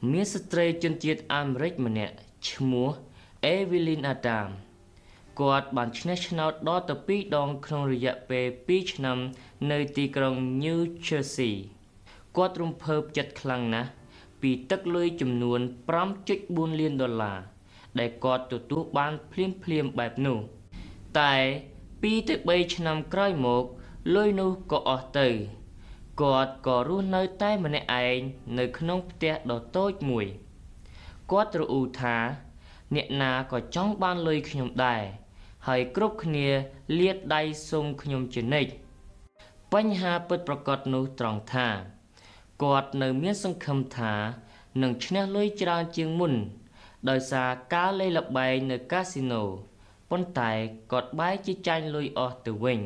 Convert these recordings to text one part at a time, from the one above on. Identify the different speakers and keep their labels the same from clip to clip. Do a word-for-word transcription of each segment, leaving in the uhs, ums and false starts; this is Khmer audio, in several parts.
Speaker 1: មានស្ត្រីជនជាតិអាមេរិកម្នាក់ឈ្មោះ Evelyn Adam គាត់បានឈ្នះឆ្នោតដល់ទៅពីរដងក្នុងរយៈពេលពីរឆ្នាំនៅទីក្រុង New Jersey គាត់រំភើបចិត្តខ្លាំងណាស់ពីទឹកលុយចំនួន five point four លានដុល្លារដែលគាត់ទទួលបានភ្លាមភ្លាមបែបនោះតែtwo to threeឆ្នាំក្រោយមកលុយនោះក៏អស់ទៅគាត់ក៏រស់នៅតែម្នាក់ឯងនៅក្នុងផ្ទះដ៏តូចមួយគាត់រអ៊ូថាអ្នកណាក៏ចង់បានលុយខ្ញុំដែរហើយគ្រប់គ្នាលាតដៃសុំខ្ញុំជានិច្ចបញ្ហាពិតប្រាកដនោះត្រង់ថាគាត់នៅមានសង្ឃឹមថានឹងឈ្នះលុយច្រើនជាងមុនដោយសារការលេងល្បែងនៅកាស៊ីណូប៉ុន្តែគាត់បែរជាចាញ់លុយអស់ទៅវិញ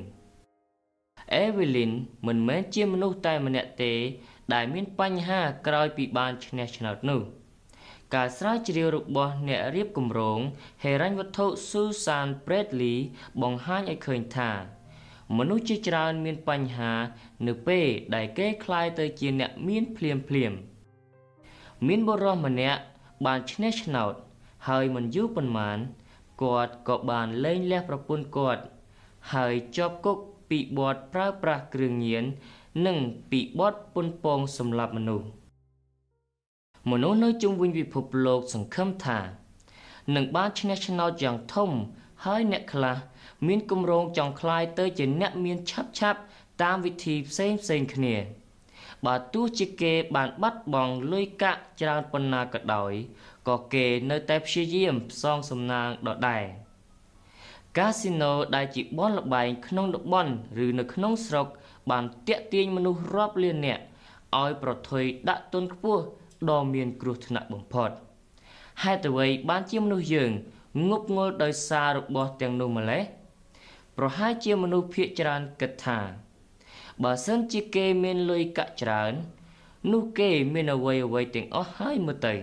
Speaker 1: Evelyn មិនមែនជាមនុស្សតែម្នាក់ទេដែលមានបញ្ហាក្រោយពីបានឈ្នះឆ្នោតនោះការស្រាវជ្រាវរបស់អ្នករៀបគម្រោងហិរញ្ញវត្ថុ Susan Bradley បង្ហាញឲ្យឃើញថាមនុស្សជាច្រើនមានបញ្ហានៅពេលដែលគេក្លាយទៅជាអ្នកមានភ្លាមភ្លាមមានបុរសម្នាក់បានឈ្នះឆ្នោតហើយមិនយូរប៉ុន្មានគាត់ក៏បានលែងលះប្រពន្ធគាត់ហើយជាប់គុកពីបទប្រើប្រាស់គ្រឿងញៀននិងពីបទប៉ុនប៉ងសម្លាប់មនុស្សមនុស្សនៅជុំវិញពិភពលោកសង្ឃឹមថានឹងបានឈ្នះឆ្នោតយ៉ាងធំហើយអ្នកខ្លះមានគម្រោងចង់ក្លាយទៅជាអ្នកមានឆាប់ឆាប់តាមវិធីផ្សេងផ្សេងគ្នាបើទោះជាគេបានបាត់បង់លុយកាក់ច្រើនប៉ុណ្ណាក៏ដោយក៏គេនៅតែព្យាយាមផ្សងសំណាងដដែលកាស៊ីណូដែលជាបនលបែងក្នុងតំបន់ឬនៅក្នុងស្រុកបានទាក់ទាញមនុស្សរាប់លាននាក់ឲ្យប្រថុយដាក់ទុនខ្ពស់ដ៏មានគ្រោះថ្នាក់បំផុតហេតុអ្វីបានជាមនុស្សយើងងប់ងល់ដោយសាររបស់ទាំងនោះម្ល៉េះប្រហែលជាមនុស្សភាគច្រើនគិតថាបើសិនជាគេមានលុយកាក់ច្រើននោះគេមានអ្វីអ្វីទាំងអស់ហើយមើលទៅ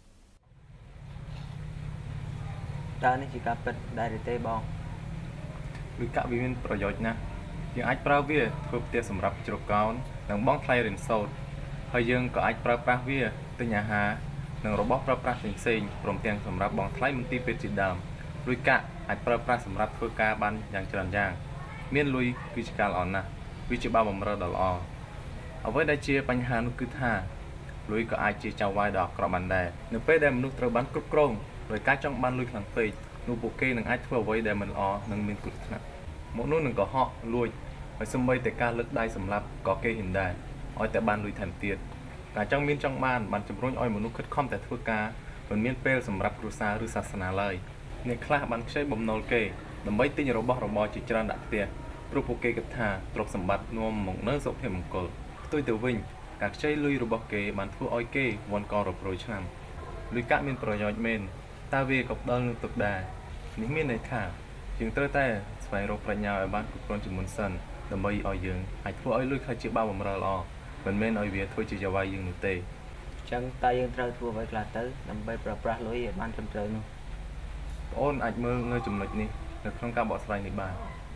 Speaker 2: តើនេះជាការពិតដែរឬទេបង
Speaker 3: លុយកាក់វាមានប្រយោជន៍ណាស់យើងអាចប្រើវាធ្វើផ្ទះសម្រាប់ជ្រកកោននិងបង់ថ្លៃរៀនសូត្រហើយយើងក៏អាចប្រើប្រាស់វាទិញអាហារនិងរបស់ប្រើប្រាស់ផ្សេងៗព្រមទាំងសម្រាប់បង់ថ្លៃមន្ទីរពេទ្យជាដើមលុយកាក់អាចប្រើប្រាស់សម្រាប់ធ្វើការបានយ៉ាងច្រើនយ៉ាងមានលុយគឺជាការល្អណាស់វាជាបាបម្រើដ៏ល្អអ្វីដែលជាបញ្ហានោះគឺថាលុយក៏អាចជាចៅវាយដ៏អាក្រក់បានដែរនៅពេលដែលមនុស្សត្រូវបានគ្រប់គ្រងដោយការចង់បានលុយខ្លាំងពេកនោះពួកគេនឹងអាចធ្វើអ្វីដែលមិនល្អនិងមានគ្រោះថ្នាក់មកនោះនឹងកុហកលួចហើយសូម្បីតែការលើកដៃសម្លាប់ក៏គេហ៊ានដែរឲ្យតែបានលុយថែមទៀតការចង់មានចង់បានបានជំរុញឲ្យមនុស្សខិតខំតែធ្វើការមិនមានពេលសម្រាប់គ្រួសារឬសាសនាឡើយអ្នកខ្លះបានខ្ចីបំណុលគេដើម្បីទិញរបស់របរជាច្រើនដាក់ផ្ទះព្រោះពួកគេគិតថាទ្រព្យសម្បត្តិនាំមកនូវសុភមង្គលផ្ទុយទៅវិញការខ្ចីលុយរបស់គេបានធ្វើឲ្យគេវាន់ករាប់រយឆ្នាំលុយកាក់មានប្រយោជន៍មែនតើវាក៏ផ្ដល់នូវទុក្ខដែរនេះមានន័យថាយើងត្រូវតែស្វែងរកប្រាជ្ញាឲ្យបានគ្រប់គ្រាន់ជាមុនសិនដើម្បីឲ្យយើងអាចធ្វើឲ្យលុយខ្លះជាបាវបម្រើល្អមិនមែនឲ្យវាធ្វើជាចៅវាយយើងនោះទេ
Speaker 2: អញ្ចឹងតើយើងត្រូវធ្វើអ្វីខ្លះទៅដើម្បីប្រើប្រាស់លុយឲ្យបានត្រឹមត្រូវនោះ
Speaker 3: បងអូនអាចមើលនៅចំណុចនេះនៅក្នុងការបកស្រាយនេះបាន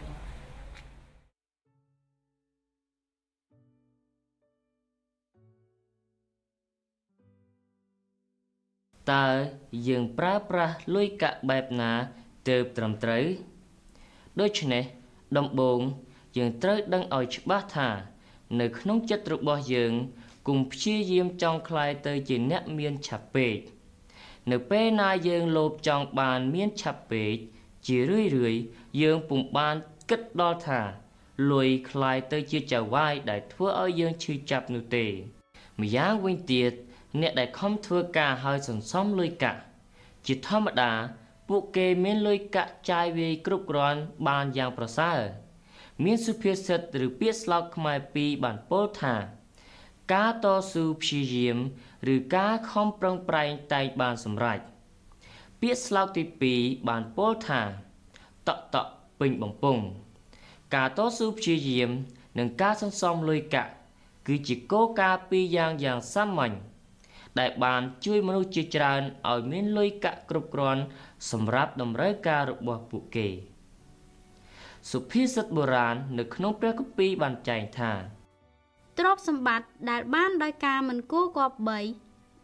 Speaker 1: តើយើងប្រើប្រាស់លុយកាក់បែបណាទើបត្រឹមត្រូវដូច្នេះដំបូងយើងត្រូវដឹងឲ្យច្បាស់ថានៅក្នុងចិត្តរបស់យើងកុំព្យាយាមចង់ក្លាយទៅជាអ្នកមានឆាប់ពេកនៅពេលណាយើងលោភចង់បានមានឆាប់ពេកជារឿយរឿយយើងពុំបានគិតដល់ថាលុយក្លាយទៅជាចៅវាយដែលធ្វើឲ្យយើងឈឺចាប់នោះទេម្យ៉ាងវិញទៀតអ្នកដែលខំធ្វើការហើយសន្សំលុយកាក់ជាធម្មតាពួកគេមានលុយកាក់ចាយវាយគ្រប់គ្រាន់បានយ៉ាងប្រសើរមានសុភាសិតឬពាក្យស្លោកខ្មែរពីរបានពោលថាការតស៊ូព្យាយាមឬការខំប្រឹងប្រែងតែងបានសម្រេចពាក្យស្លោកទីពីរបានពោលថាតក់តក់ពេញបំពង់ការតស៊ូព្យាយាមនិងការសន្សំលុយកាក់គឺជាគោលការណ៍ពីរយ៉ាងយ៉ាងសាមញ្ញដែលបានជួយមនុស្សជាច្រើនឲ្យមានលុយកាក់គ្រប់គ្រាន់សម្រាប់តម្រូវការរបស់ពួកគេសុភាសិតបុរាណនៅក្នុងព្រះគម្ពីរបានចែងថា
Speaker 4: ទ្រព្យសម្បត្តិដែលបានដោយការមិនគួរគប្បី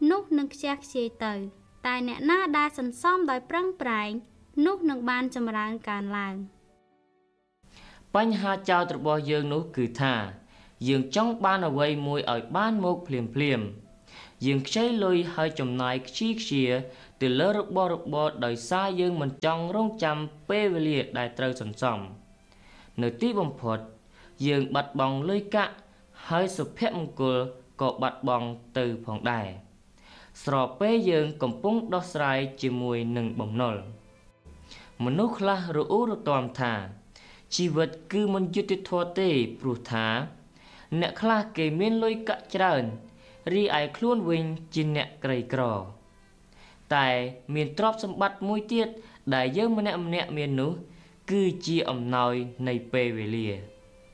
Speaker 4: នោះនឹងខ្ជះខ្ជាយទៅតែអ្នកណាដែលសន្សំដោយប្រឹងប្រែងនោះនឹងបានចម្រើនកើនឡើង
Speaker 1: បញ្ហាចោទរបស់យើងនោះគឺថាយើងចង់បានអ្វីមួយឲ្យបានមកភ្លាមភ្លាមយើងខ្ចីលុយហើយចំណាយខ្ជិលខ្ជាទៅលើរបស់របរដោយសារយើងមិនចង់រងចាំពេលវេលាដែលត្រូវសន្សំនៅទីបំផុតយើងបាត់បង់លុយកាក់ហើយសុភមង្គលក៏បាត់បង់ទៅផងដែរស្របពេលយើងកំពុងដោះស្រាយជាមួយនឹងបំណុលមនុស្សខ្លះរអ៊ូរទាំថាជីវិតគឺមិនយុត្តិធម៌ទេព្រោះថាអ្នកខ្លះគេមានលុយកាក់ច្រើនរីឯខ្លួនវិញជាអ្នកក្រីក្រតែមានទ្រព្យសម្បត្តិមួយទៀតដែលយើងម្នាក់ម្នាក់មាននោះគឺជាអំណោយនៃពេលវេលាឥ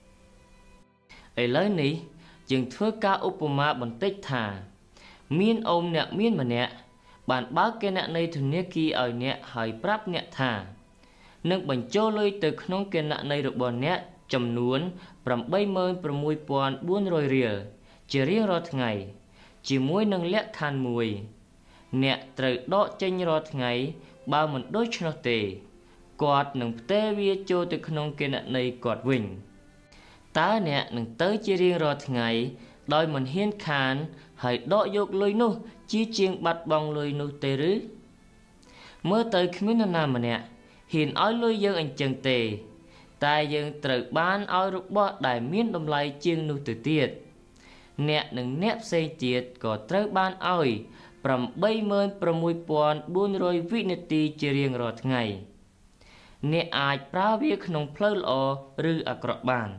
Speaker 1: ឡូវនេះយើងធ្វើការឧបមាបន្តិចថាមានអូនអ្នកមានម្នាក់បានបើកគណនីធនាគារឲ្យអ្នកហើយប្រាប់អ្នកថានឹងបញ្ចូលលុយទៅក្នុងគណនីរបស់អ្នកចំនួន ប្រាំបីម៉ឺនប្រាំមួយពាន់បួនរយរៀលជារៀងរាល់ថ្ងៃជាមួយនឹងលក្ខខណ្ឌមួយអ្នកត្រូវដកចេញរាល់ថ្ងៃបើមិនដូច្នោះទេគាត់នឹងផ្ទេរវាចូលទៅក្នុងគណនីគាត់វិញតើអ្នកនឹងទៅជារៀងរាល់ថ្ងៃដោយមិនហ៊ានខានហើយដកយកលុយនោះជាជាងបាត់បង់លុយនោះទេឬមើលទៅគ្មាននរណាម្នាក់ហ៊ានឲ្យលុយយើងអញ្ចឹងទេតែយើងត្រូវបានឲ្យរបស់ដែលមានតម្លៃជាងនោះទៅទៀតអ្នកនិងអ្នកផ្សេងទៀតក៏ត្រូវបានឲ្យប្រាំបីម៉ឺនប្រាំមួយពាន់បួនរយវិនាទីជារៀងរាល់ថ្ងៃអ្នកអាចប្រើវាក្នុងផ្លូវល្អឬអាក្រក់បាន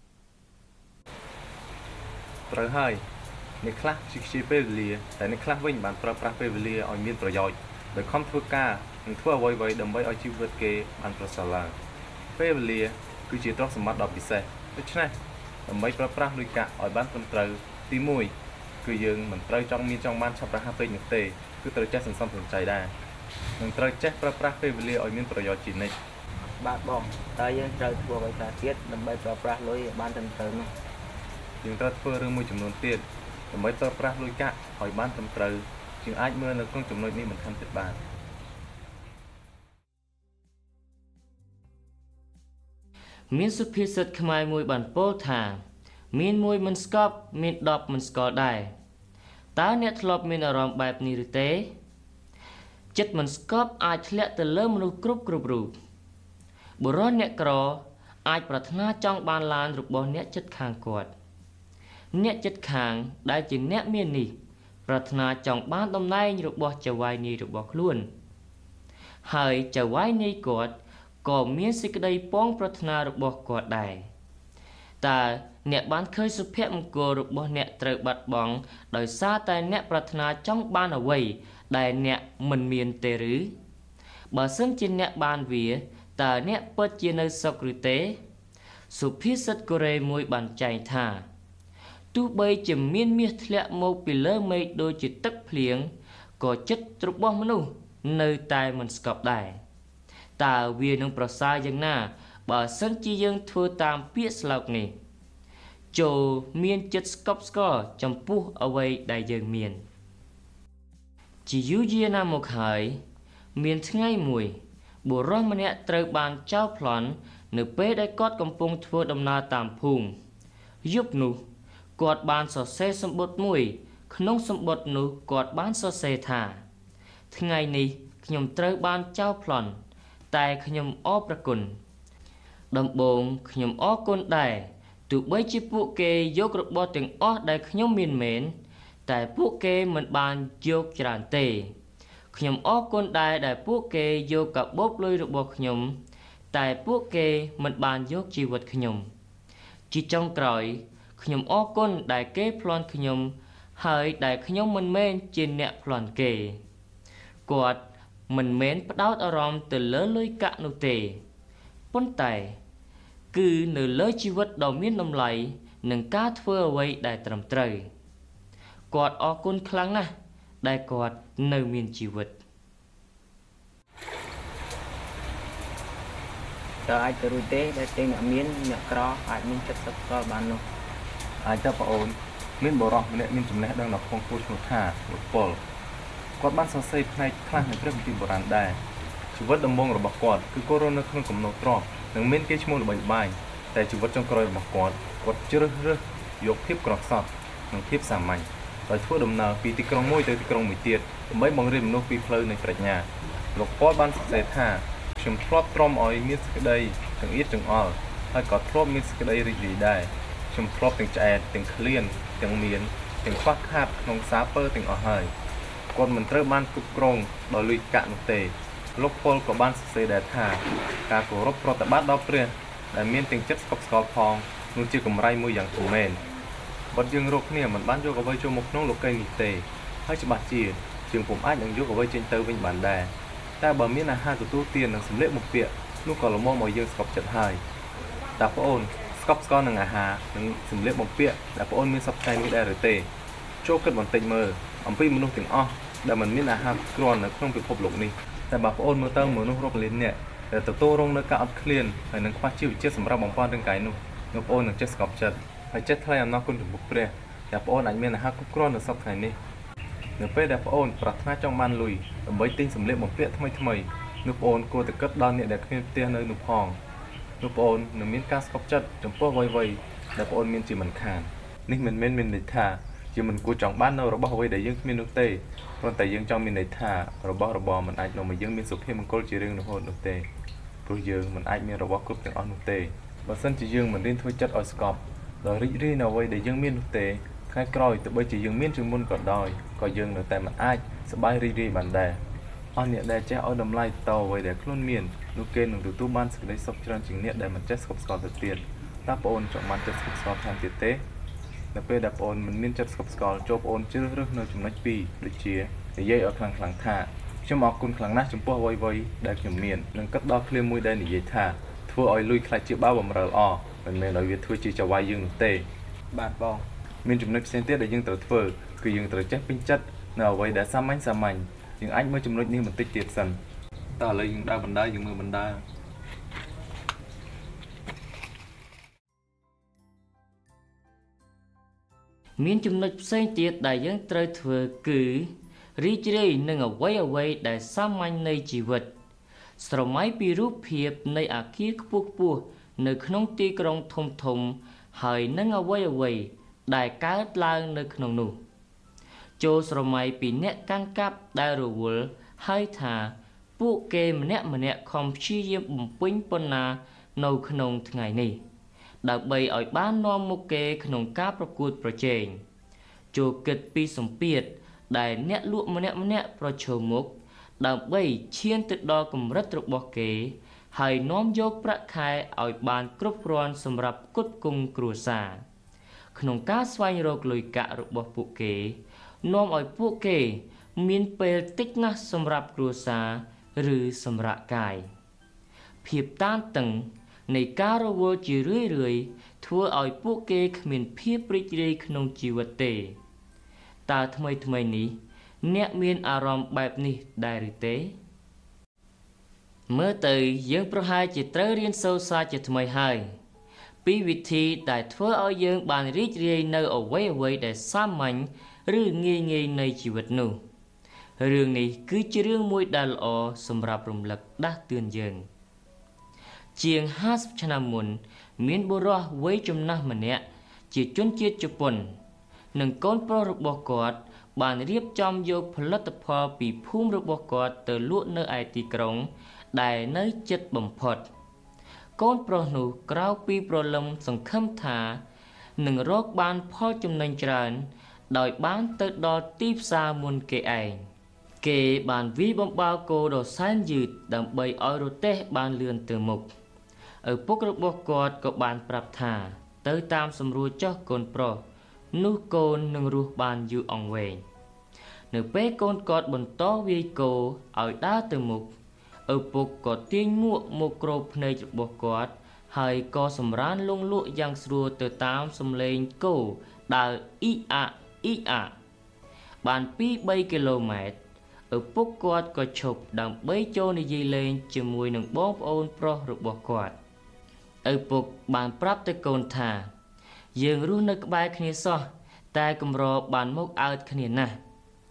Speaker 3: ត្រូវហើយអ្នកខ្លះខ្ជិះខ្ជាយពេលវេលាតែអ្នកខ្លះវិញបានប្រើប្រាស់ពេលវេលាឲ្យមានប្រយោជន៍ដោយខំធ្វើការនិងធ្វើអ្វីៗដើម្បីឲ្យជីវិតគេបានប្រសើរឡើងពេលវេលាគឺជាទ្រព្យសម្បត្តិដ៏ពិសេសដូច្នេះដើម្បីប្រើប្រាស់លុយកាក់ឲ្យបានត្រឹមត្រូវទីមួយគឺយើងមិនត្រូវចង់មានចង់បានឆាប់រហ័សពេកនោះទេគឺត្រូវចេះសន្សំសំចៃដែរនិងត្រូវចេះប្រើប្រាស់ពេលវេលាឲ្យមានប្រយោជន៍ជានិច្ច
Speaker 2: បាទបងតើយើងត្រូវធ្វើអ្វីខ្លះទៀតដើម្បីប្រើប្រាស់លុយឲ្យបានត្រឹមត្រូវនោះ
Speaker 3: យើងត្រូវធ្វើរឿងមួយចំនួនទៀតដើម្បីប្រើប្រាស់លុយកាក់ឲ្យបានត្រឹមត្រូវជាងអាចមើលនៅក្នុងចំណុចនេះបន្ថែមទៀតបាន
Speaker 1: មានសុភាសិតខ្មែរមួយបានពោលថាមានមួយមិនស្កប់មានដប់មិនស្គាល់ដែរតើអ្នកធ្លាប់មានអារម្មណ៍បែបនេះឬទេចិត្តមិនស្កប់អាចធ្លាក់ទៅលើមនុស្សគ្រប់គ្រប់រូបបុរសអ្នកក្រអាចប្រាថ្នាចង់បានឡានរបស់អ្នកជិតខាងគាត់អ្នកជិតខាងដែលជាអ្នកមាននេះប្រាថ្នាចង់បានតំណែងរបស់ចៅហ្វាយនាយរបស់ខ្លួនហើយចៅហ្វាយនាយគាត់ក៏មានសេចក្តីប៉ងប្រាថ្នារបស់គាត់ដែរតើអ្នកបានឃើញសុភមង្គលរបស់អ្នកត្រូវបាត់បង់ដោយសារតែអ្នកប្រាថ្នាចង់បានអ្វីដែលអ្នកមិនមានទេឬបើសិនជាអ្នកបានវាតើអ្នកពិតជានៅសុខឬទេសុភាសិតកូរ៉េមួយបានចែងថាទោះបីជាមានមាសធ្លាក់មកពីលើមេឃដូចជាទឹកភ្លៀងក៏ចិត្តរបស់មនុស្សនៅតែមិនស្កប់ដែរតើវានឹងប្រសើរយ៉ាងណាបើសិនជាយើងធ្វើតាមពាក្យស្លោកនេះចូលមានចិត្តស្កប់ស្កល់ចំពោះអ្វីដែលយើងមានជាយូរយារណាស់មកហើយមានថ្ងៃមួយបុរសម្នាក់ត្រូវបានចោរប្លន់នៅពេលដែលគាត់កំពុងធ្វើដំណើរតាមភូមិយប់នោះគាត់បានសរសេរសម្បត្តិមួយក្នុងសម្បត្តិនោះគាត់បានសរសេរថាថ្ងៃនេះខ្ញុំត្រូវបានចោរប្លន់តែខ្ញុំអរព្រគុណដំបូងខ្ញុំអរគុណដែរទោះបីជាពួកគេយករបស់ទាំងអស់ដែលខ្ញុំមានមែនតែពួកគេមិនបានយកច្រើនទេខ្ញុំអរគុណដែរដែលពួកគេយកកាបូបលុយរបស់ខ្ញុំតែពួកគេមិនបានយកជីវិតខ្ញុំជាចុងក្រោយខ្ញុំអរគុណដែលគេប្លន់ខ្ញុំហើយដែលខ្ញុំមិនមែនជាអ្នកប្លន់គេគាត់មិនមែនផ្ដោតអារម្មណ៍ទៅលើលុយកាក់នោះទេប៉ុន្តែគឺនៅលើជីវិតដ៏មានតម្លៃនិងការធ្វើអ្វីដែលត្រឹមត្រូវគាត់អរគុណខ្លាំងណាស់ដែលគាត់នៅមានជីវិត
Speaker 2: តើអាចទៅរួចទេដែលទាំងអ្នកមានអ្នកក្រអាចមានចិត្តស្កល់បាននោះ
Speaker 3: អាចទៅបងអូនមានបរិសុទ្ធម្នាក់មានចំណេះដឹងដល់ក្នុងគូឈ្មោះថាលោកពលគាត់បានសរសេរផ្នែកខ្លះនៃព្រះគម្ពីរបុរាណដែរជីវិតដំបូងរបស់គាត់គឺគាត់រស់នៅក្នុងកំណត់ទ្រព្យនិងមានគេឈ្មោះល្បីល្បាញតែជីវិតចុងក្រោយរបស់គាត់គាត់ជ្រើសរើសយកភាពក្រខ្សត់និងភាពសាមញ្ញដោយធ្វើដំណើរពីទីក្រុងមួយទៅទីក្រុងមួយទៀតដើម្បីបង្រៀនមនុស្សពីផ្លូវនៃប្រាជ្ញាលោកប៉ូលបានសរសេរថាខ្ញុំធ្លាប់ទ្រាំឲ្យមានសេចក្តីទាំងអៀតចង្អល់ហើយក៏ធ្លាប់មានសេចក្តីរីករាយដែរខ្ញុំធ្លាប់ទាំងឆ្អែតទាំងឃ្លានទាំងមានទាំងខ្វះខាតក្នុងសារពើទាំងអស់ហើយគាត់មិនត្រូវបានគ្រប់គ្រងដោយលុយកាក់នោះទេលោកប៉ូលក៏បានសរសេរដែរថាការគោរពប្រតិបត្តិដល់ព្រះដែលមានទាំងចិត្តស្កប់ស្កល់ផងនោះជាកម្រៃមួយយ៉ាងធំមែនបើយើងរកគ្នាមិនបានយកអ្វីចូលមកក្នុងលោកីនេះទេហើយច្បាស់ជាយើងពុំអាចនឹងយកអ្វីចេញទៅវិញបានដែរតែបើមានអាហារទទួលទាននិងសម្លៀកបំពាក់នោះក៏ល្មមឲ្យយើងស្កប់ចិត្តហើយតើបងអូនស្កប់ស្កល់នឹងអាហារនិងសម្លៀកបំពាក់ដែលបងអូនមានសពថ្ងៃនេះដែរឬទេចូលគិតបន្តិចមើលអំពីមនុស្សទាំងអស់ដែលមិនមានអាហារគ្រាន់នៅក្នុងពិភពលោកនេះតែបើបងអូនមើលទៅមនុស្សរាប់លាននាក់ដែលទទួលរងនៅការអត់ឃ្លានហើយនឹងខ្វះជីវជាតិសម្រាប់បំពេញរាងកាយនោះនោះបងអូននឹងចេះស្កប់ចិត្តហើយចេះថ្លែងអំណរគុណចំពោះព្រះដែលបងអូនអាចមានអាហារគ្រប់គ្រាន់នៅសពថ្ងៃនេះនៅពេលដែលបងអូនប្រាថ្នាចង់បានលុយដើម្បីទិញសម្លៀកបំពាក់ថ្មីថ្មីនោះបងអូនគួរតែគិតដល់អ្នកដែលគ្មានផ្ទះនៅនោះផងនោះបងអូននឹងមានការស្កប់ចិត្តចំពោះអ្វីៗដែលបងអូនមានជាមិនខាននេះមិនមែនមានន័យថាជាមិនគួរចង់បាននៅរបស់អ្វីដែលយើងគ្មាននោះទេព្រោះតែយើងចង់មានន័យថារបស់របរមិនអាចនាំឲ្យយើងមានសុភមង្គលជារៀងរហូតនោះទេព្រោះយើងមិនអាចមានរបស់គ្រប់ទាំងអស់នោះទេបើសិនជាយើងមិនរៀនធ្វើចិត្តឲ្យស្កប់ដោយរីករាយនៅអ្វីដែលយើងមាននោះទេថ្ងៃក្រោយទោះបីជាយើងមានជាងមុនក៏ដោយក៏យើងនៅតែមិនអាចសប្បាយរីករាយបានដែរអស់អ្នកដែលចេះឲ្យតម្លៃតអ្វីដែលខ្លួនមាននោះគេនឹងទទួលបានសេចក្តីសុខច្រើនជាងអ្នកដែលមិនចេះស្កប់ស្កល់ទៅទៀតតើបងអូនចង់បានចិត្តស្កប់ស្កល់ថែមទៀតទេនៅពេលដែលបងអូនមិនមានចិត្តស្កប់ស្កល់ចូលបងអូនជ្រើសរើសនៅចំណុចពីរដូចជានិយាយឲ្យខ្លាំងខ្លាំងថាខ្ញុំអរគុណខ្លាំងណាស់ចំពោះអ្វីៗដែលខ្ញុំមាននិងគិតដល់ឃ្លាមួយដែលនិយាយថាធ្វើឲ្យលុយខ្លាចជាបាវបំរើល្អមិនមែនឲ្យវាធ្វើជាចៅហ្វាយយើងនោះទេបាទបងមានចំណុចផ្សេងទៀតដែលយើងត្រូវធ្វើគឺយើងត្រូវចេះពេញចិត្តនៅអ្វីដែលសាមញ្ញសាមញ្ញយើងអាចមើលចំណុចនេះបន្តិចទៀតសិនតើឥឡូវយើងដើរបណ្ដើរយើងមើលបណ្ដើរ
Speaker 1: មានចំណុចផ្សេងទៀតដែលយើងត្រូវធ្វើគឺរីករាយនឹងអ្វីអ្វីដែលសាមញ្ញនៃជីវិតស្រមៃពីរូបភាពនៃអគារខ្ពស់ខ្ពស់នៅក្នុងទីក្រុងធំធំហើយនឹងអ្វីអ្វីដែលកើតឡើងនៅក្នុងនោះចូលស្រមៃពីអ្នកកាន់កាប់ដែលរវល់ហើយថាពួកគេម្នាក់ម្នាក់ខំព្យាយាមបំពេញប៉ុណ្ណានៅក្នុងថ្ងៃនេះដើម្បីឲ្យបាននាំមុខគេក្នុងការប្រកួតប្រជែងចូលគិតពីសម្ពាធដែលអ្នកលក់ម្នាក់ម្នាក់ប្រឈមមុខដើម្បីឈានទៅដល់កម្រិតរបស់គេហើយនាំយកប្រាក់ខែឲ្យបានគ្រប់គ្រាន់សម្រាប់ផ្គត់ផ្គង់គ្រួសារក្នុងការស្វែងរកលុយកាក់របស់ពួកគេនាំឲ្យពួកគេមានពេលតិចណាស់សម្រាប់គ្រួសារឬសម្រាកកាយភាពតានតឹងនៃការរវល់ជារឿយរឿយធ្វើឲ្យពួកគេគ្មានភាពរីករាយក្នុងជីវិតទេតើថ្មីថ្មីនេះអ្នកមានអារម្មណ៍បែបនេះដែរឬទេមើលទៅយើងប្រហែលជាត្រូវរៀនសូត្រសាជាថ្មីហើយពីវិធីដែលធ្វើឲ្យយើងបានរីករាយនៅអ្វីអ្វីដែលសាមញ្ញឬងាយងាយនៃជីវិតនោះរឿងនេះគឺជារឿងមួយដែលល្អសម្រាប់រំលឹកដាស់តឿនយើងជាងห้าสิบឆ្នាំមុនមានបុរសវ័យចំណាស់ម្នាក់ជាជនជាតិជប៉ុននិងកូនប្រុសរបស់គាត់បានរៀបចំយកផលិតផលពីភូមិរបស់គាត់ទៅលក់នៅឯទីក្រុងដែលនៅជិតបំផុតកូនប្រុសនោះក្រោកពីព្រលឹមសង្ឃឹមថានឹងរកបានផលចំណេញច្រើនដោយបានទៅដល់ទីផ្សារមុនគេឯងគេបានវាយបំបាល់គោដ៏សែនយឺតដើម្បីឲ្យរទេះបានលឿនទៅមុខឪពុករបស់គាត់ក៏បានប្រាប់ថាទៅតាមសម្រួលចុះកូនប្រុសនោះកូននឹងរស់បានយូរអង្វែងនៅពេលកូនគាត់បន្តវាយគោឲ្យដើរទៅមុខឪពុកក៏ទាញមួកមកគ្របភ្នែករបស់គាត់ហើយក៏សម្រានលងលក់យ៉ាងស្រួលទៅតាមសំឡេងគោដើរអ៊ីអាអ៊ីអាបានពីរបីគីឡូម៉ែត្រឪពុកគាត់ក៏ឈប់ដើម្បីចូលនិយាយលេងជាមួយនឹងបងប្អូនប្រុសរបស់គាត់ឪពុកបានប្រាប់ទៅកូនថាយើងរស់នៅក្បែរគ្នាសោះតែកម្របានមកអើតគ្នាណាស់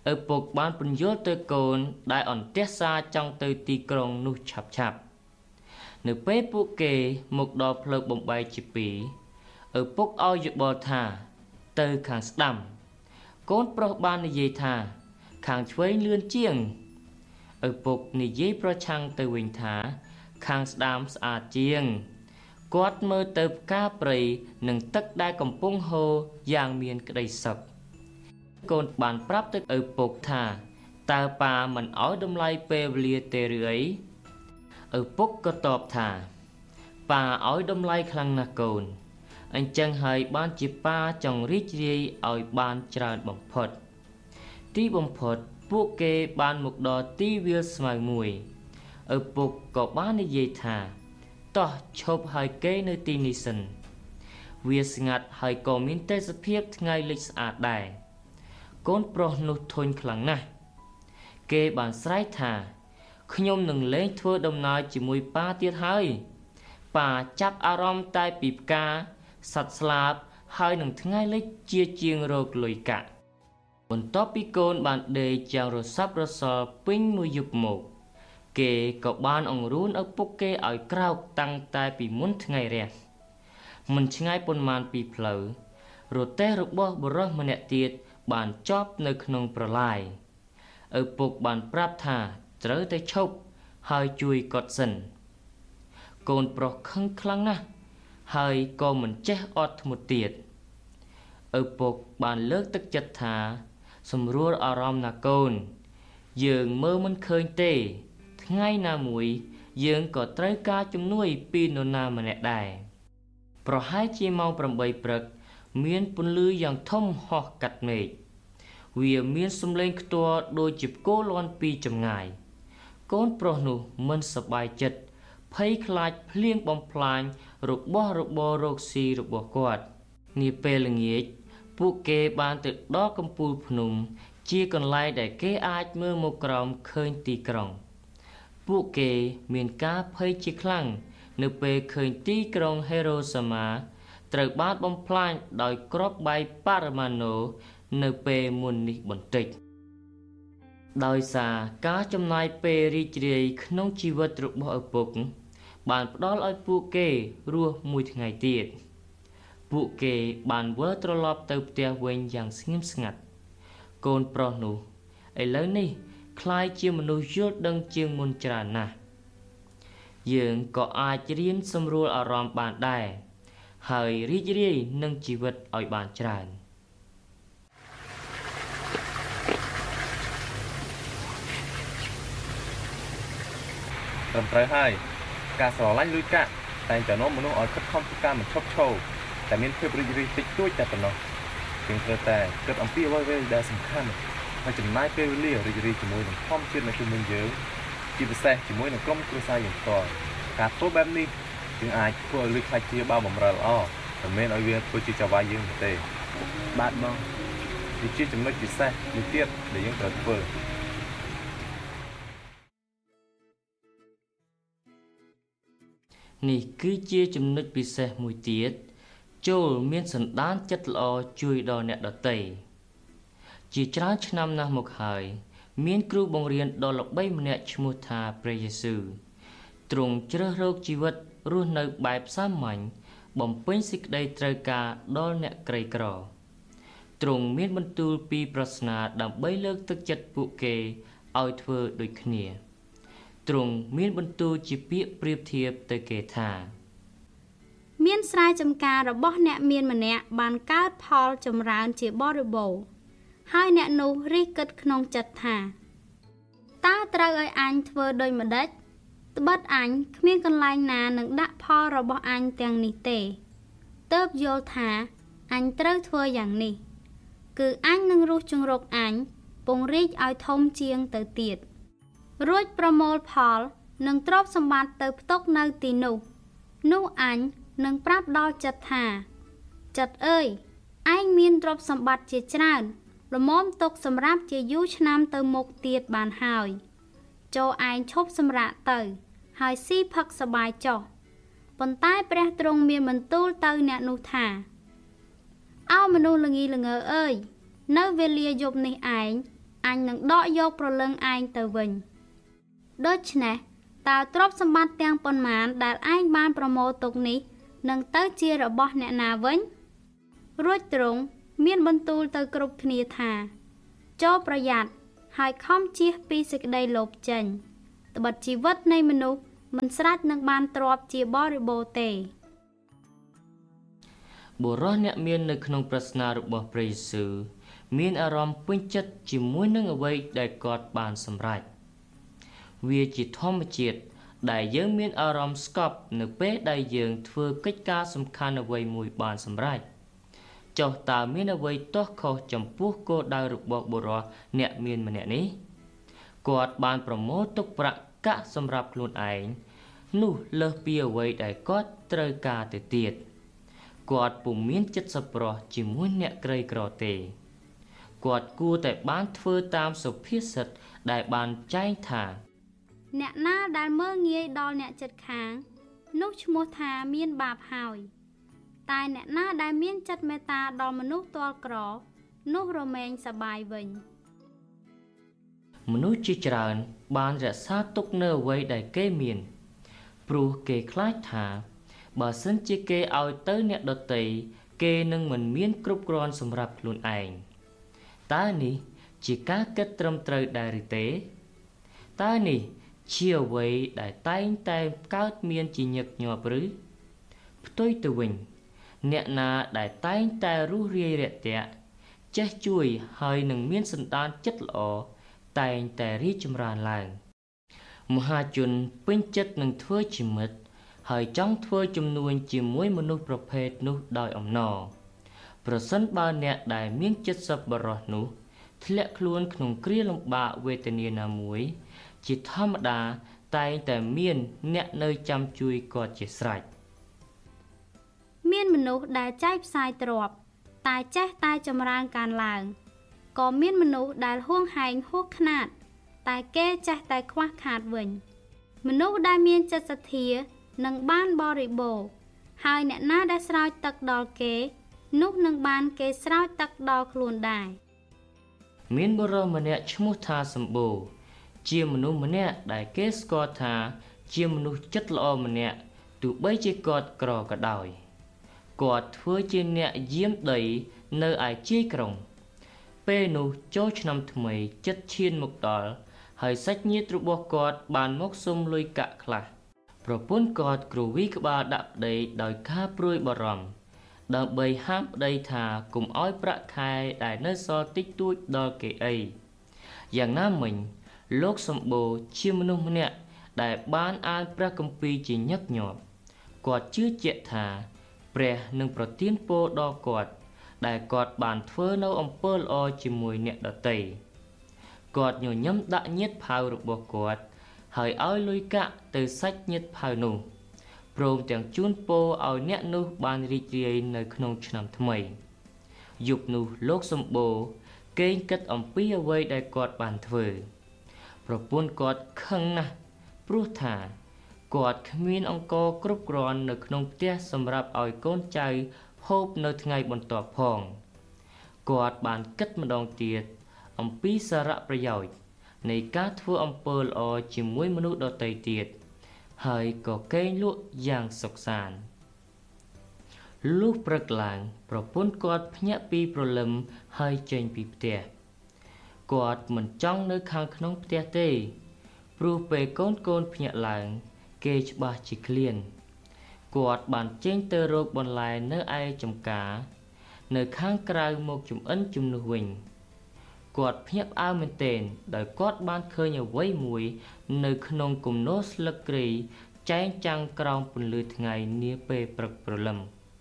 Speaker 1: ឪពុកបានពន្យល់ទៅកូនដែលអន្ទះសារចង់ទៅទីក្រុងនោះឆាប់ឆាប់នៅពេលពួកគេមកដល់ផ្លូវបំបែកជាពីរឪពុកឲ្យយោបល់ថាទៅខាងស្ដាំកូនប្រុសបាននិយាយថាខាងឆ្វេងលឿនជាងឪពុកនិយាយប្រឆាំងទៅវិញថាខាងស្ដាំស្អាតជាងគាត់មើលទៅផ្កាព្រៃនិងទឹកដែលកំពុងហូរយ៉ាងមានក្តីសុខកូនបានប្រាប់ទៅឪពុកថាតើប៉ាមិនឲ្យតម្លៃពេលវេលាទេឬអីឪពុកក៏តបថាប៉ាឲ្យតម្លៃខ្លាំងណាស់កូនអញ្ចឹងហើយបានជាប៉ាចង់រីករាយឲ្យបានច្រើនបំផុតទីបំផុតពួកគេបានមកដល់ទីវាលស្មៅមួយឪពុកក៏បាននិយាយថាតោះឈប់ហើយគេនៅទីនេះសិនវាស្ងាត់ហើយក៏មានទេសភាពថ្ងៃលិចស្អាតដែរកូនប្រុសនោះធុញខ្លាំងណាស់គេបានស្រែកថាខ្ញុំនឹងលែងធ្វើដំណើរជាមួយប៉ាទៀតហើយប៉ាចាប់អារម្មណ៍តែពីផ្កាសត្វស្លាបហើយនឹងថ្ងៃលិចជាជាងរកលុយកាក់បន្ទាប់ពីកូនបានដេកយ៉ាងរស័ព្ទរសល់ពេញមួយយប់មកគេក៏បានអង្រួនឪពុកគេឲ្យក្រោកតាំងតែពីមុនថ្ងៃរះមិនឆ្ងាយប៉ុន្មានពីផ្លូវរទេះរបស់បុរសម្នាក់ទៀតបានជាប់នៅក្នុងប្រឡាយឪពុកបានប្រាប់ថាត្រូវតែឈប់ហើយជួយកត់សិនកូនប្រុសខឹងខ្លាំងណាស់ហើយក៏មិនចេះអត់ធ្មត់ទៀតឪពុកបានលើកទឹកចិត្តថាសម្រួលអារម្មណ៍ណាកូនយើងមើលមិនឃើញទេថ្ងៃណាមួយយើងក៏ត្រូវការជំនួយពីនរណាម្នាក់ដែរប្រហែលជាម៉ោងប្រាំបីព្រឹកមានពន្លឺយ៉ាងធំហោះកាត់មេឃវាមានសំឡេងខ្ទាល់ដូចជាផ្គរលាន់ពីចម្ងាយកូនប្រុសនោះមិនសប្បាយចិត្តភ័យខ្លាចភ្លៀងបំផ្លាញរបស់របររកស៊ីរបស់គាត់នាពេលល្ងាចពួកគេបានទៅដល់កំពូលភ្នំជាកន្លែងដែលគេអាចមើលមកក្រោមឃើញទីក្រុងពួកគេមានការភ័យជាខ្លាំងនៅពេលឃើញទីក្រុងហេរ៉ូសាម៉ាត្រូវបានបំផ្លាញដោយគ្រាប់បែកប៉ារ៉ាម៉ាណូនៅពេលមុននេះបន្តិចដោយសារការចំណាយពេលរីករាយក្នុងជីវិតរបស់ឪពុកបានផ្ដល់ឲ្យពួកគេរស់មួយថ្ងៃទៀតពួកគេបានវិលត្រឡប់ទៅផ្ទះវិញយ៉ាងស្ងៀមស្ងាត់កូនប្រុសនោះឥឡូវនេះคล้ายជាមនុស្សយល់ដឹងជាងមុនច្រើនណាស់យើងក៏អាចរៀនសម្រួលអារម្មណ៍បានដែរហើយរីករាយនឹងជីវិតឲ្យបានច្រើន
Speaker 3: ត្រឹមត្រូវហើយការស្រឡាញ់លុយកាក់តែងតែនាំមនុស្សឲ្យខិតខំធ្វើការមិនឈប់ឈរតែមានភាពរីករាយតិចតួចតែប៉ុណ្ណោះយើងត្រូវតែគិតអំពីអ្វីៗដែលសំខាន់ហើយចំណាយពេលវេលារីករាយជាមួយនឹងធម្មជាតិនៅជុំវិញយើងជាពិសេសជាមួយនឹងក្រុមគ្រួសារយើងផ្ទាល់ការធ្វើបែបនេះយើងអាចធ្វើឲ្យលុយខ្លាចជាបាវបំរើល្អមិនមែនឲ្យវាធ្វើជាចៅហ្វាយយើងទេបាទបងវាជាចំណុចពិសេសមួយទៀតដែលយើងត្រូវធ្វើ
Speaker 1: នេះគឺជាចំណុចពិសេសមួយទៀតចូលមានសន្តានចិត្តល្អជួយដល់អ្នកដទៃជាច្រើនឆ្នាំណាស់មកហើយមានគ្រូបង្រៀនដ៏ល្បីម្នាក់ឈ្មោះថាព្រះយេស៊ូវទ្រង់ជ្រើសរើសជីវិតរស់នៅបែបសាមញ្ញបំពេញសេចក្តីត្រូវការដល់អ្នកក្រីក្រទ្រង់មានបន្ទូលពីប្រស្នាដើម្បីលើកទឹកចិត្តពួកគេឲ្យធ្វើដូចគ្នាទ្រង់មានបន្ទូលជាពាក្យប្រៀបធៀបទៅគេថា
Speaker 4: មានស្រែចម្ការរបស់អ្នកមានម្នាក់បានកើតផលចម្រើនជាបរិបូរណ៍ហើយអ្នកនោះរិះគិតក្នុងចិត្តថាតើត្រូវឲ្យអញធ្វើដូចម្ដេចត្បិតអញគ្មានកន្លែងណានឹងដាក់ផលរបស់អញទាំងនេះទេទើបយល់ថាអញត្រូវធ្វើយ៉ាងនេះគឺអញនឹងរស់ជង្រុកអញពង្រីកឲ្យធំជាងទៅទៀតរួចប្រមូលផលនិងទ្រព្យសម្បត្តិទៅផ្ទុកនៅទីនោះនោះអញនឹងប្រាប់ដល់ចិត្តថាចិត្តអើយឯងមានទ្រព្យសម្បត្តិជាច្រើនល្មមទុកសម្រាប់ជាយូរឆ្នាំទៅមុខទៀតបានហើយចូលឯងឈប់សម្រាកទៅហើយស៊ីផឹកសប្បាយចុះប៉ុន្តែព្រះទ្រង់មានបន្ទូលទៅអ្នកនោះថាអោមនុស្សល្ងីល្ងើអើយនៅវេលាយប់នេះឯងអញនឹងដកយកប្រលឹងឯងទៅវិញដូច្នេះតើទ្រព្យសម្បត្តិទាំងប៉ុន្មានដែលឯងបានប្រមូលទុកនេះនឹងទៅជារបស់អ្នកណាវិញរួចទ្រង់មានបន្ទូលទៅគ្រប់គ្នាថាចូលប្រយ័ត្នហើយខំជៀសពីសេចក្តីលោភចេញត្បិតជីវិតនៃមនុស្សមិនស្រេចនឹងបានទ្រព្យជាបរិបូរណ៍ទេ
Speaker 1: បុរសអ្នកមាននៅក្នុងប្រស្នារបស់ព្រះយេស៊ូវមានអារម្មណ៍ពេញចិត្តជាមួយនឹងអ្វីដែលគាត់បានសម្រេចវាជាធម្មជាតិដែលយើងមានអារម្មណ៍ស្កប់នៅពេលដែលយើងធ្វើកិច្ចការសំខាន់អ្វីមួយបានសម្រេចចុះតើមានអ្វីទាស់ខុសចំពោះគោលដៅរបស់បុរសអ្នកមានម្នាក់នេះគាត់បានប្រមូលទុកប្រាក់កាក់សម្រាប់ខ្លួនឯងនោះលើសពីអ្វីដែលគាត់ត្រូវការទៅទៀតគាត់ពុំមានចិត្តសប្បុរសជាមួយអ្នកក្រីក្រទេគាត់គួរតែបានធ្វើតាមសុភាសិតដែលបានចែងថា
Speaker 4: អ្នកណាដែលមើលងាយដល់អ្នកជិតខាងនោះឈ្មោះថាមានបាបហើយតែអ្នកណាដែលមានចិត្តមេត្តាដល់មនុស្សទាល់ក្រនោះរមែងសប្បាយវិញ
Speaker 1: មនុស្សជាច្រើនបានរក្សាទុកនៅអ្វីដែលគេមានព្រោះគេខ្លាចថាបើសិនជាគេឲ្យទៅអ្នកដទៃគេនឹងមិនមានគ្រប់គ្រាន់សម្រាប់ខ្លួនឯងតើនេះជាការគិតត្រឹមត្រូវដែរឬទេតើនេះជាអ្វីដែលតែងតែកើតមានជាញឹកញាប់ឬផ្ទុយទៅវិញអ្នកណាដែលតែងតែរុះរាយរាក់ទាក់ចេះជួយហើយនឹងមានសន្តានចិត្តល្អតែងតែរីកចម្រើនឡើងមហាជនពេញចិត្តនឹងធ្វើជាមិត្តហើយចង់ធ្វើជំនួញជាមួយមនុស្សប្រភេទនោះដោយអំណរប្រសិនបើអ្នកដែលមានចិត្តសប្បុរសនោះធ្លាក់ខ្លួនក្នុងគ្រាលំបាកវេទនាណាមួយជាធម្មតាតែងតែមានអ្នកនៅចាំជួយគាត់ជាស្រេច
Speaker 4: មានមនុស្សដែលចែកផ្សាយទ្រព្យតែចេះតែចម្រើនកើនឡើងក៏មានមនុស្សដែលហួងហែងហួសខ្នាតតែគេចេះតែខ្វះខាតវិញមនុស្សដែលមានចិត្តសទ្ធានឹងបានបរិបូរណ៍ហើយអ្នកណាដែលស្រោចទឹកដល់គេនោះនឹងបានគេស្រោចទឹកដល់ខ្លួនដែរ
Speaker 1: មានបុរសម្នាក់ឈ្មោះថាសម្បូរជាមនុស្សម្នាក់ដែលគេស្គាល់ថាជាមនុស្សចិត្តល្អម្នាក់ទោះបីជាគាត់ក្រក៏ដោយគាត់ធ្វើជាអ្នកយាមដីនៅឯជាយក្រុងពេលនោះចូលឆ្នាំថ្មីចិត្តឈានមកដល់ហើយសាច់ញាតិរបស់គាត់បានមកសុំលុយកាក់ខ្លះប្រពន្ធគាត់គ្រវីក្បាលដាក់ប្តីដោយការព្រួយបារម្ភដើម្បីហាមប្តីថាកុំឲ្យប្រាក់ខែដែលនៅសល់តិចតួចដល់គេអីយ៉ាងណាមិញលោកសម្បូរជាមនុស្សម្នាក់ដែលបានអានព្រះគម្ពីរជាញឹកញាប់គាត់ជឿជាក់ថាព្រះនឹងប្រទានពរដល់គាត់ដែលគាត់បានធ្វើនៅអំពើល្អជាមួយអ្នកដទៃគាត់ញញឹមដាក់ញាតិផៅរបស់គាត់ហើយឲ្យលុយកាក់ទៅសាច់ញាតិផៅនោះព្រមទាំងជូនពរឲ្យអ្នកនោះបានរីករាយនៅក្នុងឆ្នាំថ្មីយប់នោះលោកសម្បូរគេងគិតអំពីអ្វីដែលគាត់បានធ្វើប្រពន្ធគាត់ខឹងណាស់ព្រោះថាគាត់គ្មានអង្ករគ្រប់គ្រាន់នៅក្នុងផ្ទះសម្រាប់ឲ្យកូនចៅហូបនៅថ្ងៃបន្ទាប់ផងគាត់បានគិតម្ដងទៀតអំពីសារៈប្រយោជន៍នៃការធ្វើអំពើល្អជាមួយមនុស្សដទៃទៀតហើយក៏កេងលក់យ៉ាងសុខសាន្តលុះព្រឹកឡើងប្រពន្ធគាត់ភ្ញាក់ពីព្រលឹមហើយចេញពីផ្ទះគាត់មិនចង់នៅខាងក្នុងផ្ទះទេព្រោះពេលកូនកូនភ្ញាក់ឡើងគេច្បាស់ជាឃ្លានគាត់បានចេញទៅរកបន្លែនៅឯចំការនៅខាងក្រៅមកចំអិនជំនួសវិញគាត់ភ្ញាក់ផ្អើលមែនទែនដោយគាត់បានឃើញអ្វីមួយនៅក្នុងគំនរស្លឹកគ្រៃចែងចាំងក្រោមពន្លឺថ្ងៃនាពេលព្រឹកព្រលឹម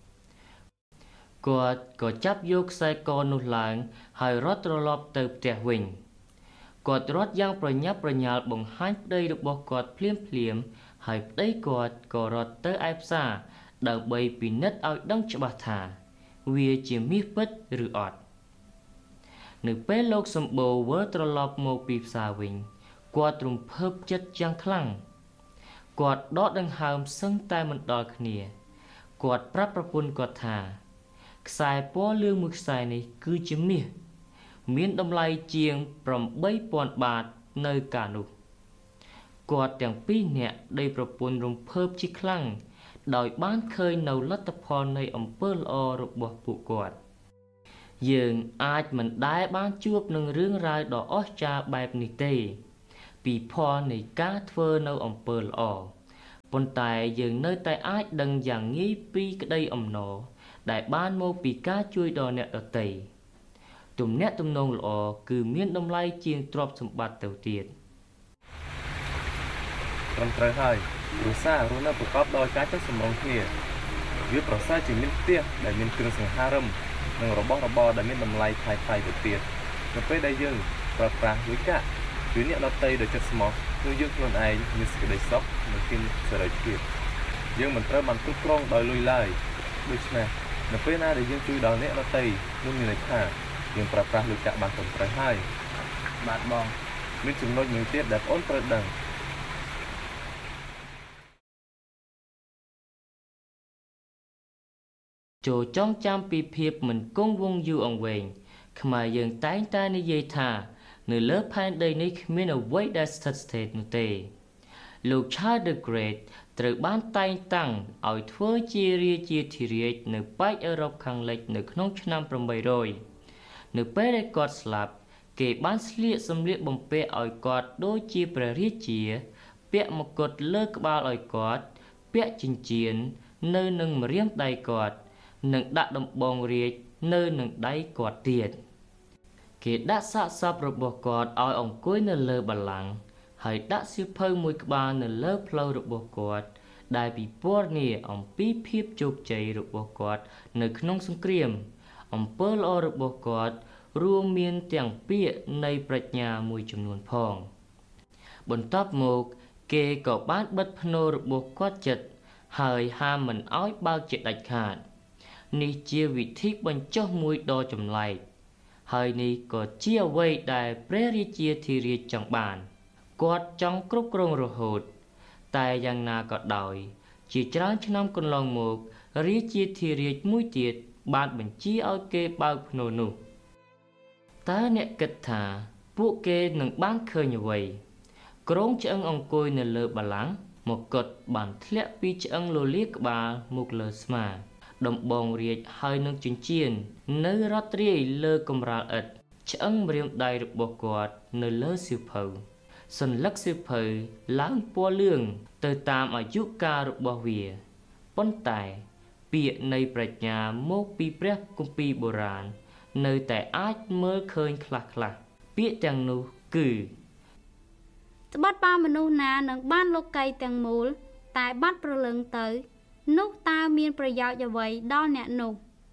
Speaker 1: គាត់ក៏ចាប់យកខ្សែកនោះឡើងហើយរត់ត្រឡប់ទៅផ្ទះវិញគាត់រត់យ៉ាងប្រញាប់ប្រញាល់បង្ហាញប្តីរបស់គាត់ភ្លាមភ្លាមហើយប្តីគាត់ក៏រត់ទៅឯផ្សារដើម្បីពិនិត្យឲ្យដឹងច្បាស់ថាវាជាមាសពិតឬអត់នៅពេលលោកសម្បូរវិលត្រឡប់មកពីផ្សារវិញគាត់រំភើបចិត្តយ៉ាងខ្លាំងគាត់ដកដង្ហើមសឹងតែមិនដល់គ្នាគាត់ប្រាប់ប្រពន្ធគាត់ថាខ្សែពណ៌លឿងមួយខ្សែនេះគឺជាមាសមានតម្លៃជាង8,000បាតនៅកាលនោះគាត់ទាំងពីរនាក់ដេកប្រពន្ធរំភើបជាខ្លាំងដោយបានឃើញនៅលទ្ធផលនៃអំពើល្អរបស់ពួកគាត់យើងអាចមិនដែលបានជួបនឹងរឿងរ៉ាវដ៏អស្ចារ្យបែបនេះទេពីផលនៃការធ្វើនៅអំពើល្អប៉ុន្តែយើងនៅតែអាចដឹងយ៉ាងងាយពីក្តីអំណរដែលបានមកពីការជួយដល់អ្នកដទៃទំនាក់ទំនងល្អគឺមានតម្លៃជាងទ្រព្យសម្បត្តិទៅទៀត
Speaker 3: ត្រឹមត្រូវហើយគ្រួសាររស់នៅប្រកបដោយការចុះសម្រុងគ្នាវាប្រសើរជាងមានផ្ទះដែលមានគ្រឿងសង្ហារឹមនិងរបស់របរដែលមានតម្លៃថ្លៃៗទៅទៀតនៅពេលដែលយើងប្រើប្រាស់លុយកាក់ជួយអ្នកដទៃដោយចិត្តស្មោះគឺយើងខ្លួនឯងមានសេចក្តីសុខនិងមានសេរីភាពយើងមិនត្រូវបានគ្រប់គ្រងដោយលុយឡើយដូច្នេះនៅពេលណាដែលយើងជួយដល់អ្នកដទៃនោះមានន័យថាយើងប្រើប្រាស់លុយកាក់បានត្រឹមត្រូវហើយបាទបងមានចំណុចមួយទៀតដែលបងត្រូវដឹង
Speaker 1: ចូលចងចាំពីភាពមិនគង់វង្សយូរអង្វែងខ្មែរយើងតែងតែនិយាយថានៅលើផែនដីនេះគ្មានអ្វីដែលស្ថិតស្ថេរនោះទេលោក Charles the Great ត្រូវបានតែងតាំងឲ្យធ្វើជារាជាធិរាជនៅប៉ែកអឺរ៉ុបខាងលិចនៅក្នុងឆ្នាំ800នៅពេលដែលគាត់ស្លាប់គេបានស្លៀកសម្លៀកបំពាក់ឲ្យគាត់ដូចជាព្រះរាជាពាក់មកុដលើក្បាលឲ្យគាត់ពាក់ចិញ្ចៀននៅនឹងម្រាមដៃគាត់និងដាក់ដំបងរាជនៅនឹងដៃគាត់ទៀតគេដាក់សាកសពរបស់គាត់ឲ្យអង្គុយនៅលើបល្ល័ង្កហើយដាក់សៀវភៅមួយក្បាលនៅលើភ្លៅរបស់គាត់ដែលពិពណ៌នាអំពីភាពជោគជ័យរបស់គាត់នៅក្នុងសង្គ្រាមអំពើល្អរបស់គាត់រួមមានទាំងពាក្យនៃប្រាជ្ញាមួយចំនួនផងបន្ទាប់មកគេក៏បានបិទភ្នូររបស់គាត់ចិត្តហើយហាមមិនឲ្យបើកជាដាច់ខាតនេះជាវិធីបញ្ចុះមួយដ៏ចម្លែកហើយនេះក៏ជាអ្វីដែលព្រះរាជាធិរាជចង់បានគាត់ចង់គ្រប់គ្រងរហូតតែយ៉ាងណាក៏ដោយជាច្រើនឆ្នាំកន្លងមករាជាធិរាជមួយទៀតបានបញ្ជាឲ្យគេបើកភ្នូរនោះតើអ្នកគិតថាពួកគេនឹងបានឃើញអ្វីគ្រងឆ្អឹងអង្គុយនៅលើបល្ល័ង្កមកុដបានធ្លាក់ពីឆ្អឹងលលាក្បាលមកលើស្មាដំបងរាជហើយនឹងចិញ្ចៀននៅរត់រាយលើកម្រាលឥដ្ឋឆ្អឹងម្រាមដៃរបស់គាត់នៅលើសៀវភៅសន្លឹកសៀវភៅឡើងពណ៌លឿងទៅតាមអាយុកាលរបស់វាប៉ុន្តែពាក្យនៃប្រាជ្ញាមកពីព្រះគម្ពីរបុរាណនៅតែអាចមើលឃើញខ្លះខ្លះពាក្យទាំងនោះគឺ
Speaker 4: ត្បិតបើមនុស្សណានឹងបានលោកីទាំងមូលតែបាត់ព្រលឹងទៅនោះតើមានប្រយោជន៍អ្វីដល់អ្នកនោះ